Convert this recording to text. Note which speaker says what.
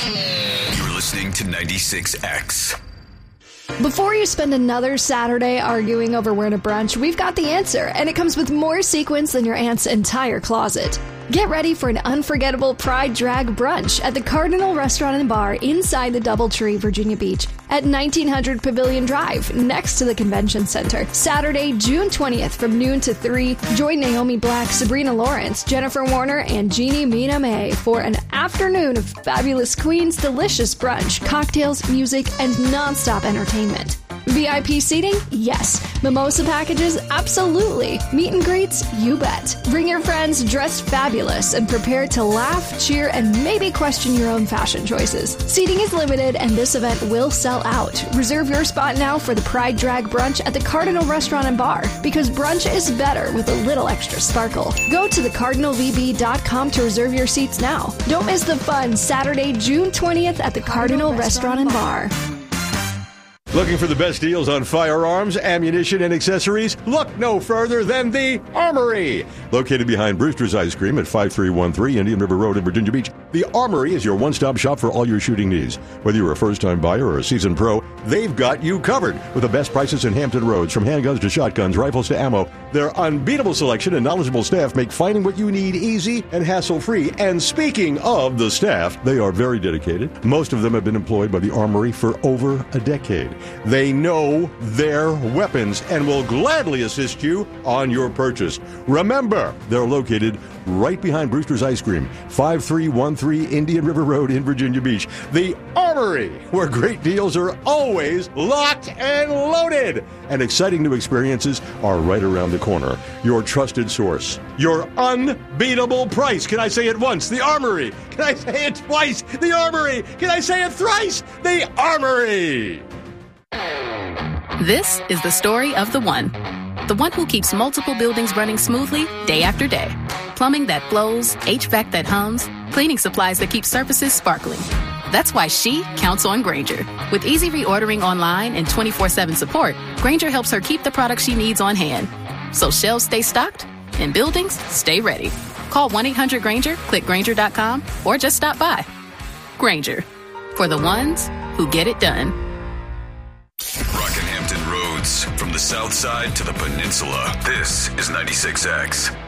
Speaker 1: You're listening to 96X.
Speaker 2: Before you spend another Saturday arguing over where to brunch, we've got the answer, and it comes with more sequins than your aunt's entire closet. Get ready for an unforgettable Pride Drag brunch at the Cardinal Restaurant and Bar inside the Doubletree, Virginia Beach at 1900 Pavilion Drive, next to the Convention Center. Saturday, June 20th from noon to 3, join Naomi Black, Sabrina Lawrence, Jennifer Warner, and Jeannie Mina May for an afternoon of fabulous queens, delicious brunch, cocktails, music, and nonstop entertainment. VIP seating? Yes. Mimosa packages? Absolutely. Meet and greets? You bet. Bring your friends dressed fabulous and prepared to laugh, cheer, and maybe question your own fashion choices. Seating is limited and this event will sell out. Reserve your spot now for the Pride Drag brunch at the Cardinal Restaurant and Bar, because brunch is better with a little extra sparkle. Go to thecardinalvb.com to reserve your seats now. Don't miss the fun Saturday, June 20th at the Cardinal Restaurant and Bar.
Speaker 3: Looking for the best deals on firearms, ammunition, and accessories? Look no further than the Armory. Located behind Brewster's Ice Cream at 5313 Indian River Road in Virginia Beach, the Armory is your one-stop shop for all your shooting needs. Whether you're a first-time buyer or a seasoned pro, they've got you covered with the best prices in Hampton Roads. From handguns to shotguns, rifles to ammo, their unbeatable selection and knowledgeable staff make finding what you need easy and hassle-free. And speaking of the staff, they are very dedicated. Most of them have been employed by the Armory for over a decade. They know their weapons and will gladly assist you on your purchase. Remember, they're located right behind Brewster's Ice Cream, 5313 Indian River Road in Virginia Beach. The Armory, where great deals are always locked and loaded. And exciting new experiences are right around the corner. Your trusted source. Your unbeatable price. Can I say it once? The Armory. Can I say it twice? The Armory. Can I say it thrice? The Armory.
Speaker 4: This is the story of the one who keeps multiple buildings running smoothly day after day. Plumbing that flows, HVAC that hums, cleaning supplies that keep surfaces sparkling. That's why she counts on Grainger. With easy reordering online and 24/7 support, Grainger helps her keep the products she needs on hand. So shelves stay stocked and buildings stay ready. Call 1-800-GRAINGER, click Grainger.com, or just stop by. Grainger, for the ones who get it done.
Speaker 1: Rockin' Hampton Roads, from the south side to the peninsula. This is 96X.